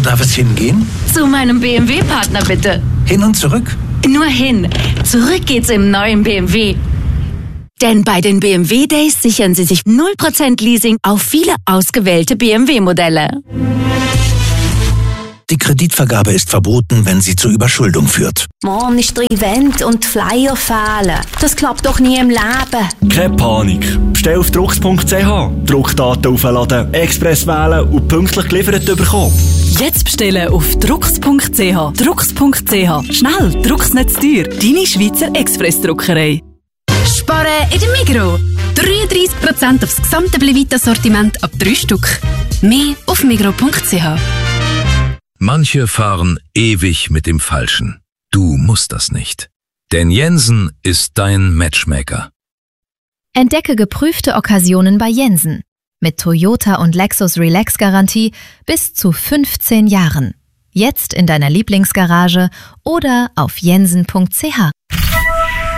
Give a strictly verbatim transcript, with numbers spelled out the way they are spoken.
darf es hingehen? Zu meinem B M W-Partner bitte. Hin und zurück? Nur hin. Zurück geht's im neuen B M W. Denn bei den B M W Days sichern Sie sich null Prozent Leasing auf viele ausgewählte B M W-Modelle. Die Kreditvergabe ist verboten, wenn sie zur Überschuldung führt. Morgen ist der Event und die Flyer fehlen. Das klappt doch nie im Leben. Keine Panik. Bestell auf drucks punkt c h. Druckdaten aufladen, Express wählen und pünktlich geliefert bekommen. Jetzt bestellen auf drucks punkt c h. drucks punkt c h. Schnell, druck's nicht zu teuer. Deine Schweizer Expressdruckerei. Sparen in der Migros. dreiunddreissig Prozent aufs gesamte Blevita-Sortiment ab drei Stück. Mehr auf migros punkt c h. Manche fahren ewig mit dem Falschen. Du musst das nicht. Denn Jensen ist dein Matchmaker. Entdecke geprüfte Okkasionen bei Jensen. Mit Toyota und Lexus Relax Garantie bis zu fünfzehn Jahren. Jetzt in deiner Lieblingsgarage oder auf jensen punkt c h.